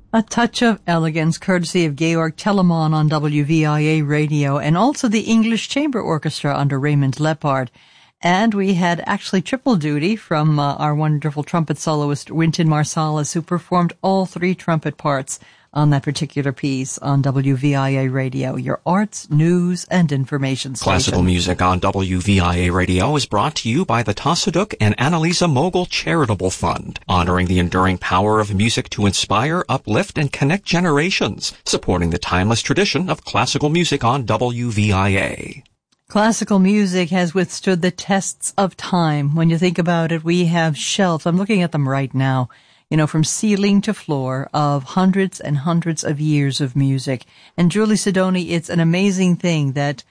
A touch of elegance, courtesy of Georg Telemann on WVIA radio, and also the English Chamber Orchestra under Raymond Lepard. And we had actually triple duty from our wonderful trumpet soloist Wynton Marsalis, who performed all three trumpet parts on that particular piece on WVIA radio, your arts, news, and information station. Classical music on WVIA radio is brought to you by the Tassoduk and Annalisa Mogul Charitable Fund, honoring the enduring power of music to inspire, uplift, and connect generations, supporting the timeless tradition of classical music on WVIA. Classical music has withstood the tests of time. When you think about it, we have shelves. I'm looking at them right now. From ceiling to floor of hundreds and hundreds of years of music. And Julie Sidoni, it's an amazing thing that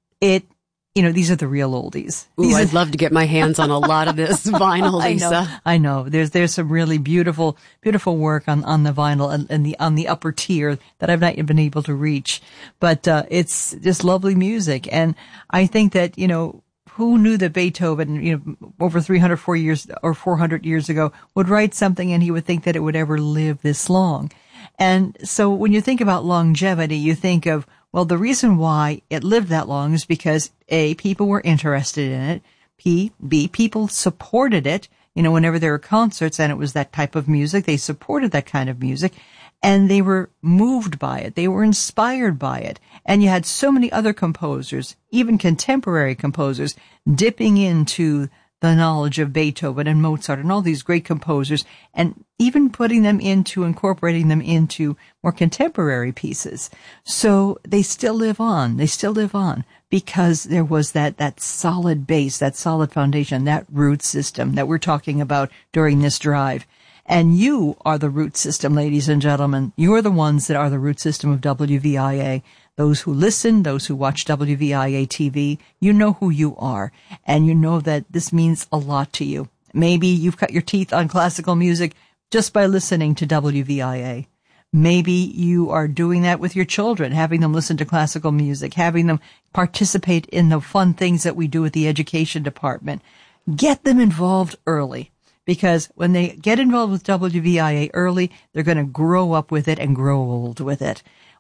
these are the real oldies. Ooh, I'd love to get my hands on a lot of this vinyl, Lisa. I know. There's some really beautiful work on the vinyl and on the upper tier that I've not yet been able to reach. But, it's just lovely music. And I think that, who knew that Beethoven, over 400 years ago, would write something and he would think that it would ever live this long. And so when you think about longevity, you think of, well, the reason why it lived that long is because A, people were interested in it, B, people supported it, whenever there were concerts and it was that type of music, they supported that kind of music. And they were moved by it. They were inspired by it. And you had so many other composers, even contemporary composers, dipping into the knowledge of Beethoven and Mozart and all these great composers, and even incorporating them into more contemporary pieces. So they still live on. They still live on because there was that solid base, that solid foundation, that root system that we're talking about during this drive. And you are the root system, ladies and gentlemen. You're the ones that are the root system of WVIA. Those who listen, those who watch WVIA TV, you know who you are. And you know that this means a lot to you. Maybe you've cut your teeth on classical music just by listening to WVIA. Maybe you are doing that with your children, having them listen to classical music, having them participate in the fun things that we do at the education department. Get them involved early. Because when they get involved with WVIA early, they're going to grow up with it and grow old with it.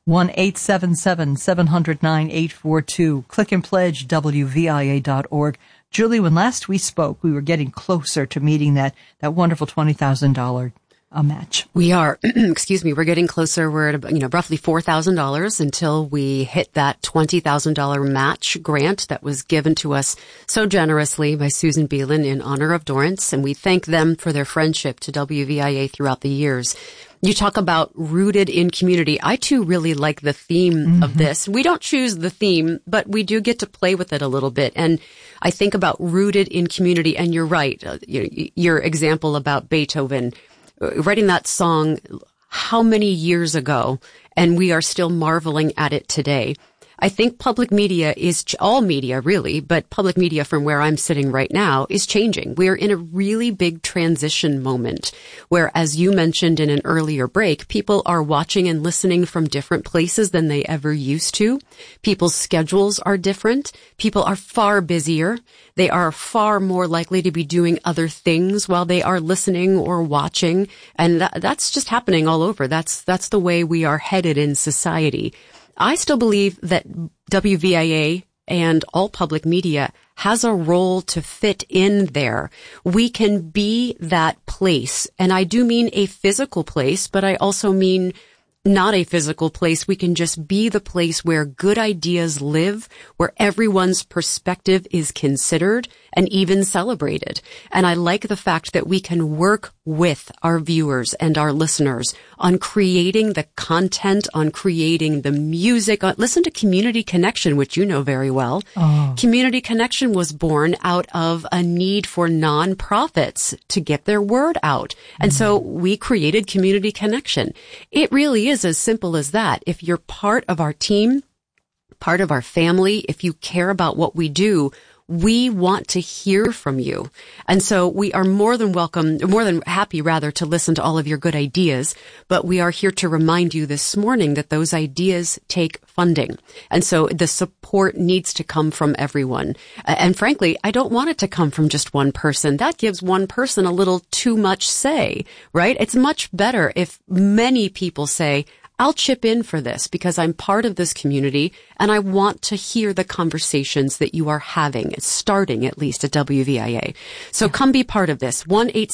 1-877-700-9842. Click and pledge WVIA.org. Julie, when last we spoke, we were getting closer to meeting that wonderful $20,000 match. We are, we're getting closer. We're at, roughly $4,000 until we hit that $20,000 match grant that was given to us so generously by Susan Beelan in honor of Dorrance. And we thank them for their friendship to WVIA throughout the years. You talk about rooted in community. I too really like the theme of this. We don't choose the theme, but we do get to play with it a little bit. And I think about rooted in community. And you're right. Your example about Beethoven, writing that song how many years ago, and we are still marveling at it today. I think public media is, all media really, but public media from where I'm sitting right now is changing. We're in a really big transition moment where, as you mentioned in an earlier break, people are watching and listening from different places than they ever used to. People's schedules are different. People are far busier. They are far more likely to be doing other things while they are listening or watching. And that's just happening all over. That's the way we are headed in society. I still believe that WVIA and all public media has a role to fit in there. We can be that place. And I do mean a physical place, but I also mean not a physical place. We can just be the place where good ideas live, where everyone's perspective is considered and even celebrated. And I like the fact that we can work with our viewers and our listeners on creating the content, on creating the music. Listen to Community Connection, which you know very well. Oh. Community Connection was born out of a need for nonprofits to get their word out. And so we created Community Connection. It really is as simple as that. If you're part of our team, part of our family, if you care about what we do, We want to hear from you. And so we are more than happy to listen to all of your good ideas, but we are here to remind you this morning that those ideas take funding. And so the support needs to come from everyone. And frankly, I don't want it to come from just one person. That gives one person a little too much say, right? It's much better if many people say, I'll chip in for this because I'm part of this community and I want to hear the conversations that you are having. It's starting at least at WVIA. So come be part of this.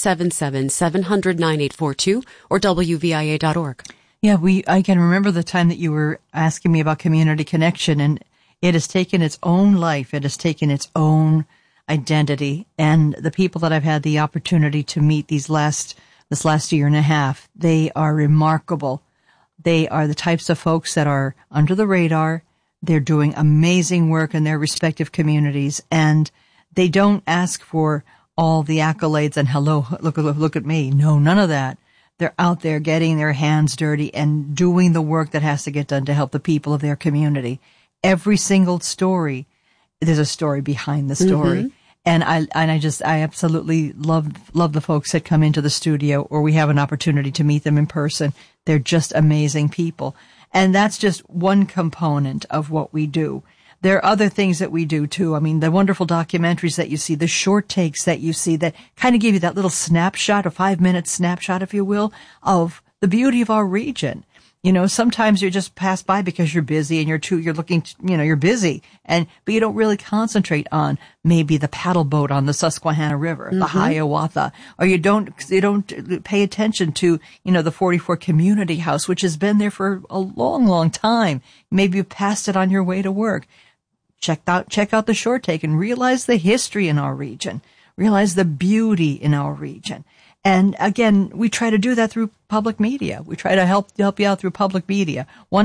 1-877-700-9842 or WVIA.org. Yeah, I can remember the time that you were asking me about community connection, and it has taken its own life. It has taken its own identity. And the people that I've had the opportunity to meet this last year and a half, they are remarkable. They are the types of folks that are under the radar. They're doing amazing work in their respective communities, and they don't ask for all the accolades and hello, look at me. No, none of that. They're out there getting their hands dirty and doing the work that has to get done to help the people of their community. Every single story, there's a story behind the story. Mm-hmm. And I absolutely love the folks that come into the studio, or we have an opportunity to meet them in person. They're just amazing people. And that's just one component of what we do. There are other things that we do too. I mean, the wonderful documentaries that you see, the short takes that you see that kind of give you that little snapshot, a 5-minute snapshot, if you will, of the beauty of our region. You know, sometimes you just pass by because you're busy and you're busy, but you don't really concentrate on maybe the paddle boat on the Susquehanna River, mm-hmm. the Hiawatha, or you don't pay attention to, the 44 Community House, which has been there for a long, long time. Maybe you passed it on your way to work. Check out the short take and realize the history in our region, realize the beauty in our region. And again, we try to do that through public media. We try to help you out through public media.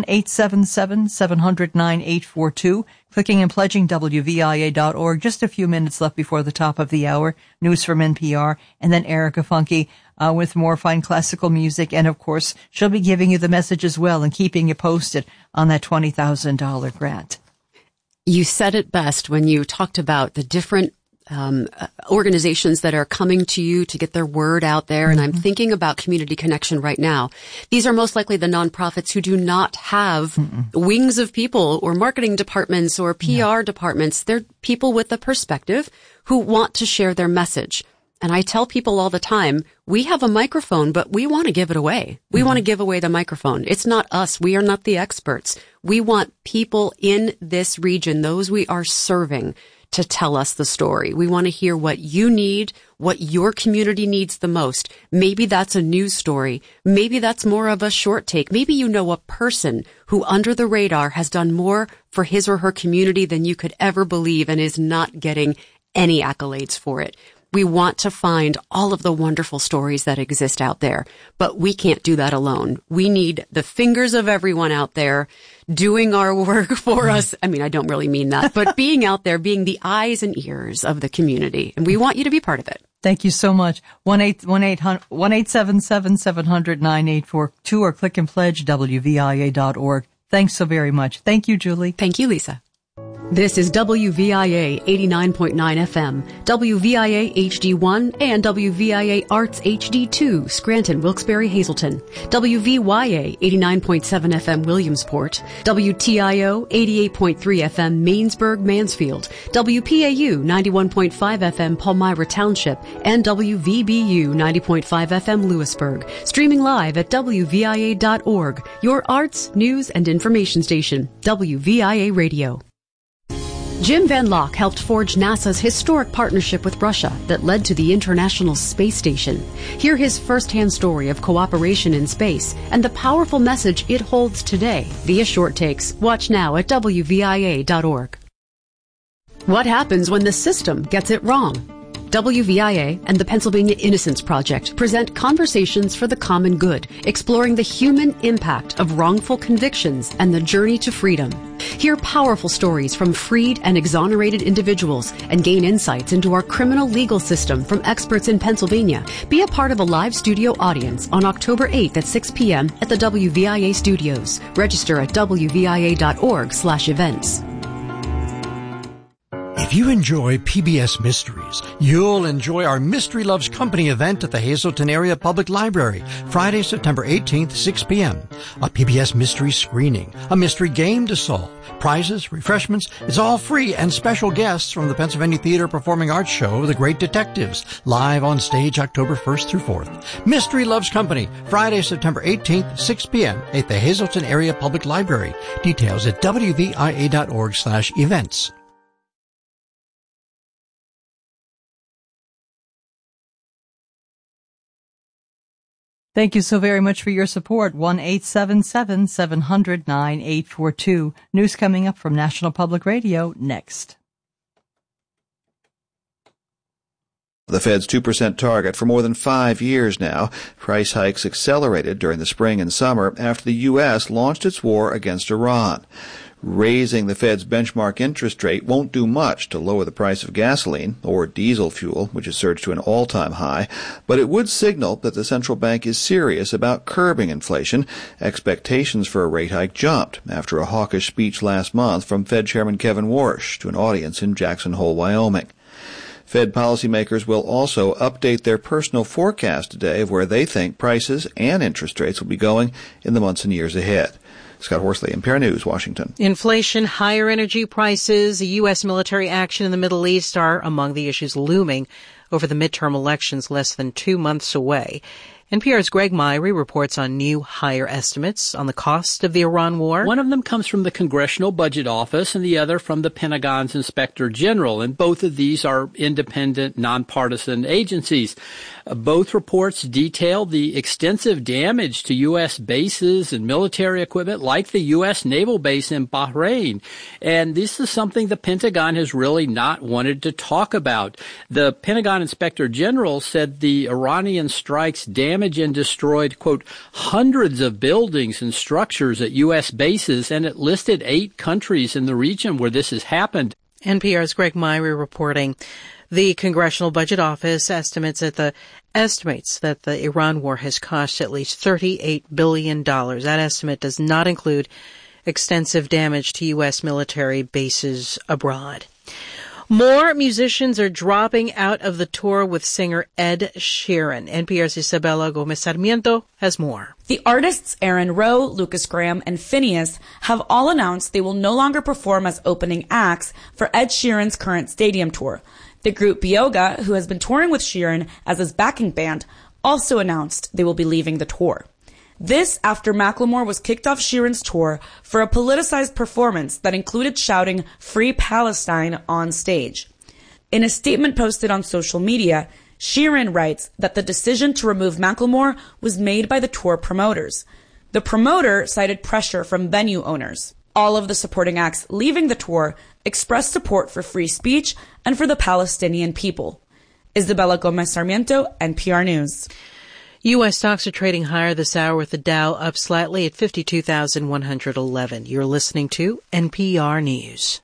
1-877-700-9842. Clicking and pledging WVIA.org. Just a few minutes left before the top of the hour. News from NPR. And then Erica Funke with more fine classical music. And of course, she'll be giving you the message as well and keeping you posted on that $20,000 grant. You said it best when you talked about the different organizations that are coming to you to get their word out there. And I'm thinking about Community Connection right now. These are most likely the nonprofits who do not have wings of people or marketing departments or PR departments. They're people with a perspective who want to share their message. And I tell people all the time, we have a microphone, but we want to give it away. We want to give away the microphone. It's not us. We are not the experts. We want people in this region, those we are serving, to tell us the story. We want to hear what you need, what your community needs the most. Maybe that's a news story. Maybe that's more of a short take. Maybe you know a person who under the radar has done more for his or her community than you could ever believe and is not getting any accolades for it. We want to find all of the wonderful stories that exist out there, but we can't do that alone. We need the fingers of everyone out there doing our work for us. I mean, I don't really mean that, but being out there, being the eyes and ears of the community. And we want you to be part of it. Thank you so much. 1-877-700-9842 or click and pledge WVIA.org. Thanks so very much. Thank you, Julie. Thank you, Lisa. This is WVIA 89.9 FM, WVIA HD1, and WVIA Arts HD2, Scranton, Wilkes-Barre, Hazleton, WVYA 89.7 FM, Williamsport, WTIO 88.3 FM, Mainsburg, Mansfield, WPAU 91.5 FM, Palmyra Township, and WVBU 90.5 FM, Lewisburg. Streaming live at WVIA.org, your arts, news, and information station, WVIA Radio. Jim Van Locke helped forge NASA's historic partnership with Russia that led to the International Space Station. Hear his first-hand story of cooperation in space and the powerful message it holds today via short takes. Watch now at WVIA.org. What happens when the system gets it wrong? WVIA and the Pennsylvania Innocence Project present Conversations for the Common Good, exploring the human impact of wrongful convictions and the journey to freedom. Hear powerful stories from freed and exonerated individuals and gain insights into our criminal legal system from experts in Pennsylvania. Be a part of a live studio audience on October 8th at 6 p.m. at the WVIA studios. Register at WVIA.org/events. If If you enjoy PBS Mysteries, you'll enjoy our Mystery Loves Company event at the Hazleton Area Public Library, Friday, September 18th, 6 p.m. A PBS mystery screening, a mystery game to solve, prizes, refreshments. It's all free, and special guests from the Pennsylvania Theater Performing Arts Show, The Great Detectives, live on stage October 1st through 4th. Mystery Loves Company, Friday, September 18th, 6 p.m. at the Hazleton Area Public Library. Details at wvia.org/events. Thank you so very much for your support. 1-877-700-9842. News coming up from National Public Radio next. The Fed's 2% target for more than 5 years now. Price hikes accelerated during the spring and summer after the U.S. launched its war against Iran. Raising the Fed's benchmark interest rate won't do much to lower the price of gasoline or diesel fuel, which has surged to an all-time high, but it would signal that the central bank is serious about curbing inflation. Expectations for a rate hike jumped after a hawkish speech last month from Fed Chairman Kevin Warsh to an audience in Jackson Hole, Wyoming. Fed policymakers will also update their personal forecast today of where they think prices and interest rates will be going in the months and years ahead. Scott Horsley, NPR News, Washington. Inflation, higher energy prices, U.S. military action in the Middle East are among the issues looming over the midterm elections less than 2 months away. NPR's Greg Myrie reports on new higher estimates on the cost of the Iran war. One of them comes from the Congressional Budget Office and the other from the Pentagon's Inspector General, and both of these are independent, nonpartisan agencies. Both reports detail the extensive damage to U.S. bases and military equipment like the U.S. naval base in Bahrain. And this is something the Pentagon has really not wanted to talk about. The Pentagon Inspector General said the Iranian strikes damaged and destroyed, quote, hundreds of buildings and structures at U.S. bases, and it listed 8 countries in the region where this has happened. NPR's Greg Myrie reporting. The Congressional Budget Office estimates that the Iran war has cost at least $38 billion. That estimate does not include extensive damage to U.S. military bases abroad. More musicians are dropping out of the tour with singer Ed Sheeran. NPR's Isabella Gomez Sarmiento has more. The artists Aaron Rowe, Lucas Graham, and Phineas have all announced they will no longer perform as opening acts for Ed Sheeran's current stadium tour. The group Bioga, who has been touring with Sheeran as his backing band, also announced they will be leaving the tour. This after Macklemore was kicked off Sheeran's tour for a politicized performance that included shouting "Free Palestine" on stage. In a statement posted on social media, Sheeran writes that the decision to remove Macklemore was made by the tour promoters. The promoter cited pressure from venue owners. All of the supporting acts leaving the tour expressed support for free speech and for the Palestinian people. Isabella Gomez Sarmiento, NPR News. U.S. stocks are trading higher this hour with the Dow up slightly at 52,111. You're listening to NPR News.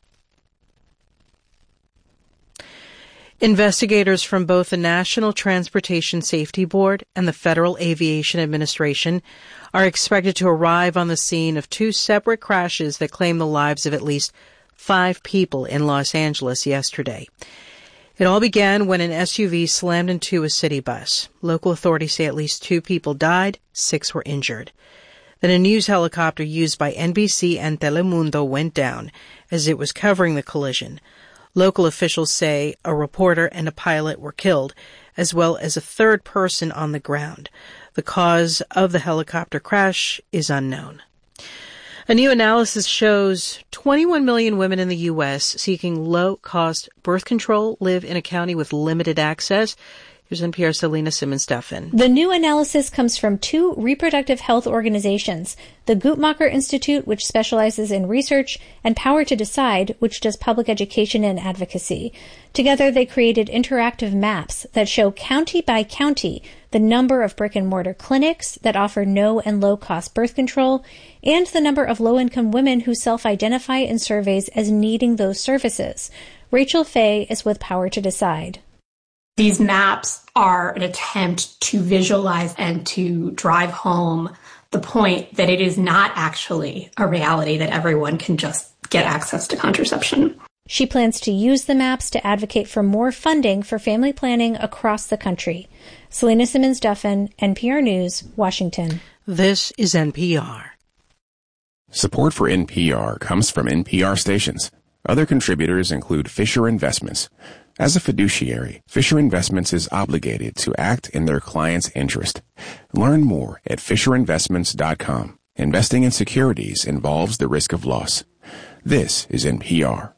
Investigators from both the National Transportation Safety Board and the Federal Aviation Administration are expected to arrive on the scene of 2 separate crashes that claimed the lives of at least 5 people in Los Angeles yesterday. It all began when an SUV slammed into a city bus. Local authorities say at least 2 people died, 6 were injured. Then a news helicopter used by NBC and Telemundo went down as it was covering the collision. Local officials say a reporter and a pilot were killed, as well as a third person on the ground. The cause of the helicopter crash is unknown. A new analysis shows 21 million women in the U.S. seeking low-cost birth control live in a county with limited access. Here's NPR's Selena Simmons-Duffin. The new analysis comes from 2 reproductive health organizations, the Guttmacher Institute, which specializes in research, and Power to Decide, which does public education and advocacy. Together, they created interactive maps that show county by county the number of brick-and-mortar clinics that offer no and low-cost birth control, and the number of low-income women who self-identify in surveys as needing those services. Rachel Fay is with Power to Decide. These maps are an attempt to visualize and to drive home the point that it is not actually a reality that everyone can just get access to contraception. She plans to use the maps to advocate for more funding for family planning across the country. Selena Simmons-Duffin, NPR News, Washington. This is NPR. Support for NPR comes from NPR stations. Other contributors include Fisher Investments. As a fiduciary, Fisher Investments is obligated to act in their client's interest. Learn more at FisherInvestments.com. Investing in securities involves the risk of loss. This is NPR.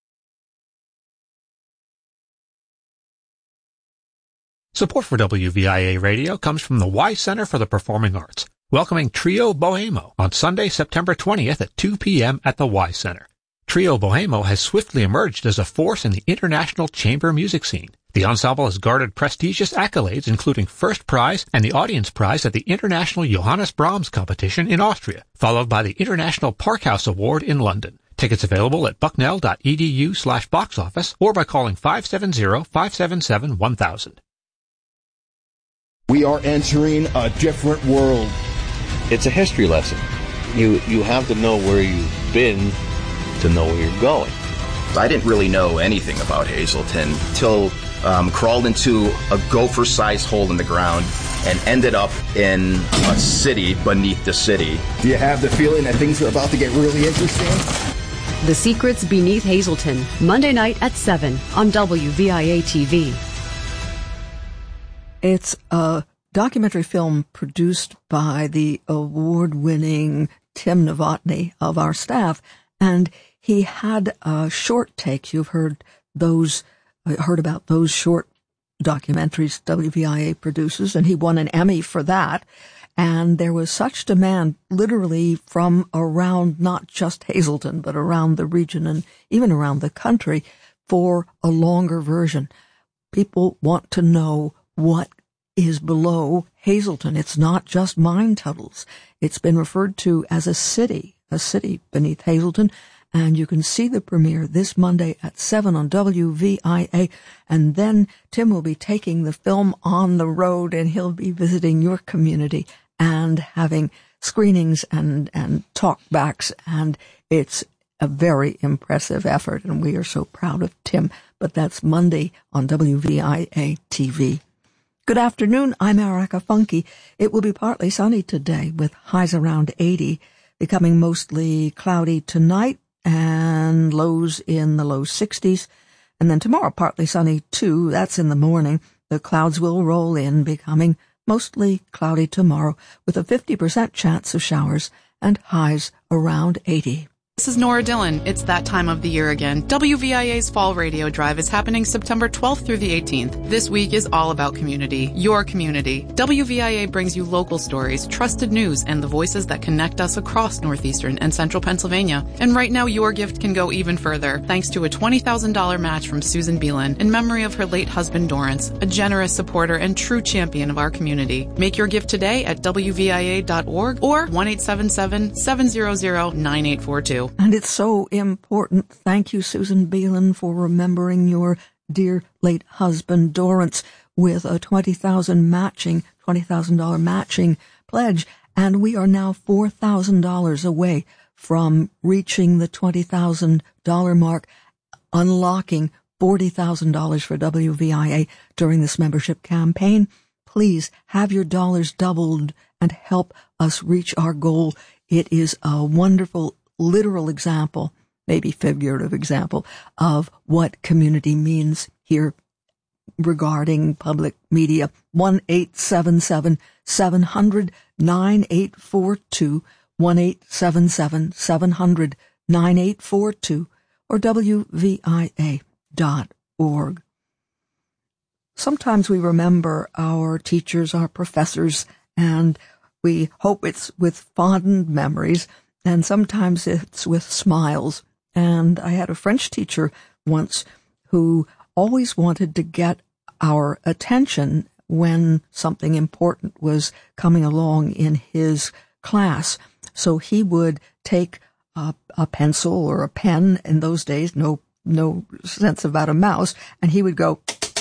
Support for WVIA Radio comes from the Y Center for the Performing Arts, welcoming Trio Bohemo on Sunday, September 20th at 2 p.m. at the Y Center. Trio Bohemo has swiftly emerged as a force in the international chamber music scene. The ensemble has garnered prestigious accolades, including first prize and the audience prize at the International Johannes Brahms competition in Austria, followed by the International Parkhouse Award in London. Tickets available at bucknell.edu/box office or by calling 570-577-1000. We are entering a different world. It's a history lesson. You have to know where you've been to know where you're going. I didn't really know anything about Hazleton till crawled into a gopher-sized hole in the ground and ended up in a city beneath the city. Do you have the feeling that things are about to get really interesting? The Secrets Beneath Hazleton, Monday night at 7 on WVIA TV. It's a documentary film produced by the award-winning Tim Novotny of our staff, and he had a short take. You've heard about those short documentaries WVIA produces, and he won an Emmy for that. And there was such demand, literally from around not just Hazleton, but around the region and even around the country, for a longer version. People want to know what is below Hazleton. It's not just mine tunnels. It's been referred to as a city beneath Hazleton. And you can see the premiere this Monday at 7 on WVIA. And then Tim will be taking the film on the road, and he'll be visiting your community and having screenings and talkbacks. And it's a very impressive effort, and we are so proud of Tim. But that's Monday on WVIA TV. Good afternoon, I'm Erica Funke. It will be partly sunny today with highs around 80, becoming mostly cloudy tonight and lows in the low 60s. And then tomorrow, partly sunny too. That's in the morning. The clouds will roll in, becoming mostly cloudy tomorrow with a 50% chance of showers and highs around 80. This is Nora Dillon. It's that time of the year again. WVIA's Fall Radio Drive is happening September 12th through the 18th. This week is all about community, your community. WVIA brings you local stories, trusted news, and the voices that connect us across northeastern and central Pennsylvania. And right now, your gift can go even further, thanks to a $20,000 match from Susan Beelan in memory of her late husband, Dorrance, a generous supporter and true champion of our community. Make your gift today at WVIA.org or 1-877-700-9842. And it's so important. Thank you, Susan Beelan, for remembering your dear late husband, Dorrance, with a $20,000 matching pledge. And we are now $4,000 away from reaching the $20,000 mark, unlocking $40,000 for WVIA during this membership campaign. Please have your dollars doubled and help us reach our goal. It is a wonderful literal example, maybe figurative example, of what community means here regarding public media. 1-877-700-9842, 1-877-700-9842, or WVIA.org. Sometimes we remember our teachers, our professors, and we hope it's with fond memories, and sometimes it's with smiles. And I had a French teacher once who always wanted to get our attention when something important was coming along in his class. So he would take a pencil or a pen. In those days, no sense about a mouse, and he would go,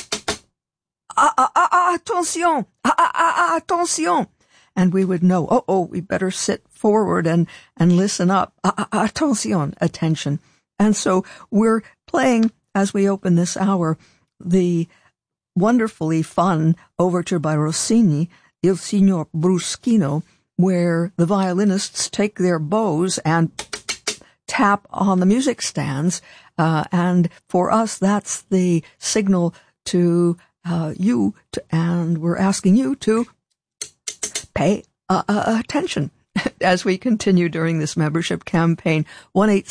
attention, attention. And we would know, we better sit forward and listen up. Attention, attention. And so we're playing, as we open this hour, the wonderfully fun overture by Rossini, Il Signor Bruschino, where the violinists take their bows and tap on the music stands, and for us, that's the signal to you, and we're asking you to pay attention as we continue during this membership campaign.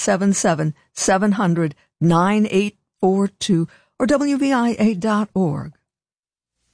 1-877-700-9842 or WVIA.org.